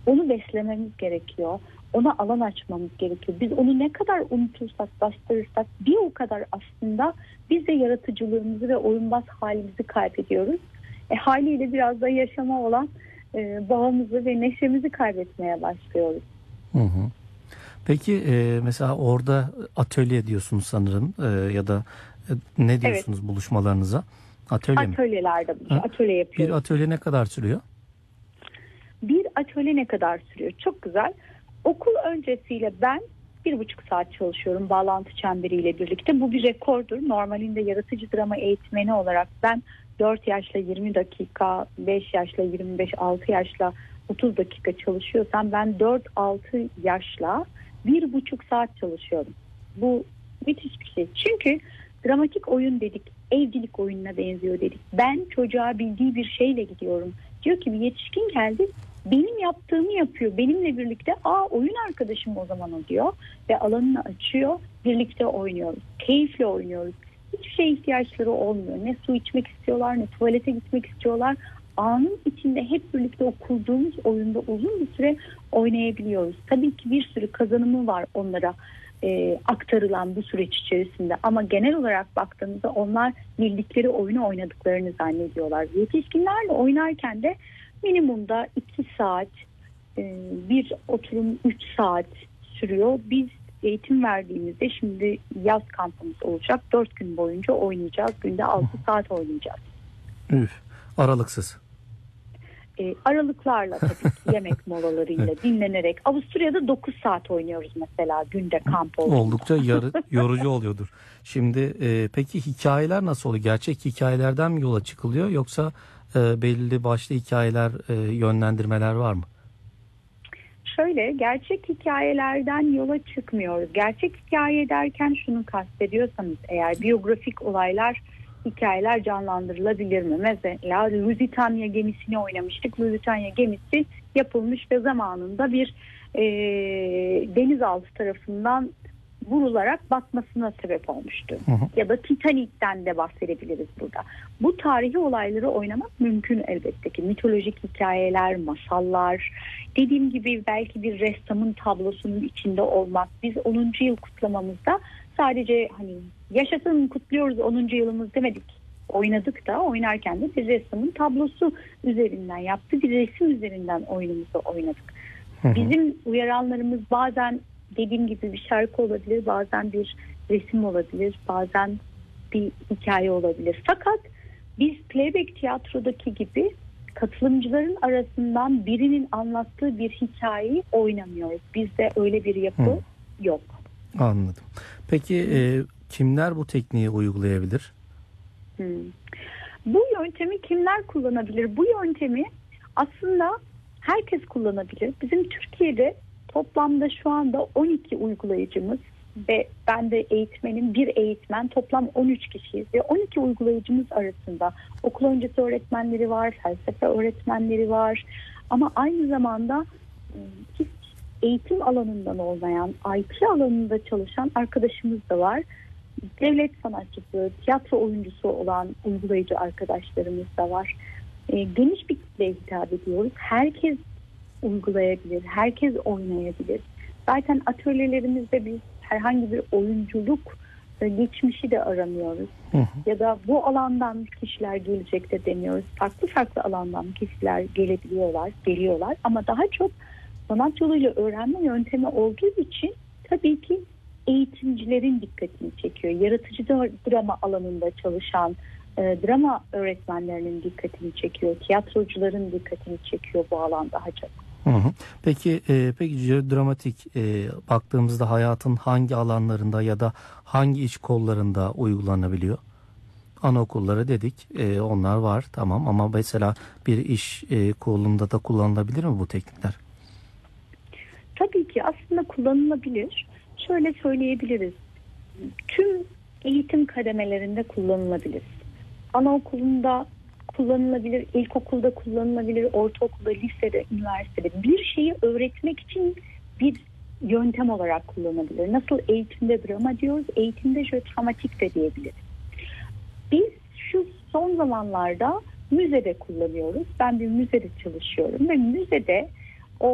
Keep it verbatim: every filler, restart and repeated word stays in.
Onu beslememiz gerekiyor. Ona alan açmamız gerekiyor. Biz onu ne kadar unutursak, bastırırsak bir o kadar aslında biz de yaratıcılığımızı ve oyunbaz halimizi kaybediyoruz. E, haliyle biraz da yaşama olan e, bağımızı ve neşemizi kaybetmeye başlıyoruz. Hı hı. Peki e, mesela orada atölye diyorsunuz sanırım e, ya da e, ne diyorsunuz evet. buluşmalarınıza? Atölye mi? Atölyelerde atölye yapıyoruz. Bir atölye ne kadar sürüyor? Bir atölye ne kadar sürüyor? Çok güzel. Okul öncesiyle ben bir buçuk saat çalışıyorum bağlantı çemberiyle birlikte. Bu bir rekordur. Normalinde yaratıcı drama eğitmeni olarak ben dört yaşla yirmi dakika, beş yaşla yirmi beş, altı yaşla otuz dakika çalışıyorsam ben dört altı yaşla bir buçuk saat çalışıyorum. Bu müthiş bir şey. Çünkü dramatik oyun dedik, evcilik oyununa benziyor dedik. Ben çocuğa bildiği bir şeyle gidiyorum. Diyor ki bir yetişkin geldi, benim yaptığımı yapıyor. Benimle birlikte aa oyun arkadaşım o zaman o diyor. Ve alanını açıyor, birlikte oynuyoruz. Keyifle oynuyoruz. Hiçbir şeye ihtiyaçları olmuyor. Ne su içmek istiyorlar, ne tuvalete gitmek istiyorlar. Anın içinde hep birlikte o kurduğumuz oyunda uzun bir süre oynayabiliyoruz. Tabii ki bir sürü kazanımı var onlara e, aktarılan bu süreç içerisinde. Ama genel olarak baktığımızda onlar bildikleri oyunu oynadıklarını zannediyorlar. Yetişkinlerle oynarken de minimumda iki saat, e, bir oturum üç saat sürüyor. Biz eğitim verdiğimizde şimdi yaz kampımız olacak. dört gün boyunca oynayacağız. Günde altı saat oynayacağız. Üf, aralıksız. E, aralıklarla tabii ki yemek molalarıyla dinlenerek. Avusturya'da dokuz saat oynuyoruz mesela günde kamp olduğunda. Oldukça yarı, yorucu oluyordur. Şimdi e, peki hikayeler nasıl oluyor? Gerçek hikayelerden mi yola çıkılıyor yoksa e, belli başlı hikayeler, e, yönlendirmeler var mı? Şöyle, gerçek hikayelerden yola çıkmıyoruz. Gerçek hikaye derken şunu kastediyorsanız eğer biyografik olaylar, hikayeler canlandırılabilir mi? Mesela Lusitania gemisini oynamıştık. Lusitania gemisi yapılmış ve zamanında bir e, denizaltı tarafından vurularak batmasına sebep olmuştu. Hı hı. Ya da Titanic'ten de bahsedebiliriz burada. Bu tarihi olayları oynamak mümkün elbette ki. Mitolojik hikayeler, masallar, dediğim gibi belki bir ressamın tablosunun içinde olmak. Biz onuncu yıl kutlamamızda sadece hani yaşasın kutluyoruz onuncu yılımız demedik. Oynadık da oynarken de bir ressamın tablosu üzerinden yaptı. Bir resim üzerinden oyunumuzu oynadık. Hı hı. Bizim uyaranlarımız bazen dediğim gibi bir şarkı olabilir, bazen bir resim olabilir, bazen bir hikaye olabilir. Fakat biz playback tiyatrodaki gibi katılımcıların arasından birinin anlattığı bir hikayeyi oynamıyoruz. Bizde öyle bir yapı Hı. yok. Anladım. Peki e, kimler bu tekniği uygulayabilir? Hmm. Bu yöntemi kimler kullanabilir? Bu yöntemi aslında herkes kullanabilir. Bizim Türkiye'de toplamda şu anda on iki uygulayıcımız ve ben de eğitmenim, bir eğitmen, toplam on üç kişiyiz ve on iki uygulayıcımız arasında okul öncesi öğretmenleri var, felsefe öğretmenleri var ama aynı zamanda hiç eğitim alanından olmayan, I T alanında çalışan arkadaşımız da var. Devlet sanatçısı, tiyatro oyuncusu olan uygulayıcı arkadaşlarımız da var. E, geniş bir kitleye hitap ediyoruz. Herkes uygulayabilir, herkes oynayabilir. Zaten atölyelerimizde biz herhangi bir oyunculuk geçmişi de aramıyoruz. Hı hı. Ya da bu alandan kişiler gelecek de demiyoruz. Farklı farklı alandan kişiler gelebiliyorlar, geliyorlar ama daha çok sanat yoluyla öğrenme yöntemi olduğu için tabii ki eğitimcilerin dikkatini çekiyor. Yaratıcı drama alanında çalışan e, drama öğretmenlerinin dikkatini çekiyor. Tiyatrocuların dikkatini çekiyor bu alan daha çok. Hı hı. Peki e, peki dramatik e, baktığımızda hayatın hangi alanlarında ya da hangi iş kollarında uygulanabiliyor? Anaokulları dedik, e, onlar var tamam ama mesela bir iş e, kolunda da kullanılabilir mi bu teknikler? Tabii ki aslında kullanılabilir. Şöyle söyleyebiliriz. Tüm eğitim kademelerinde kullanılabilir. Anaokulunda kullanılabilir, ilkokulda kullanılabilir, ortaokulda, lisede, üniversitede bir şeyi öğretmek için bir yöntem olarak kullanılabilir. Nasıl eğitimde drama diyoruz, eğitimde dramatik de diyebiliriz. Biz şu son zamanlarda müzede kullanıyoruz. Ben bir müzede çalışıyorum ve müzede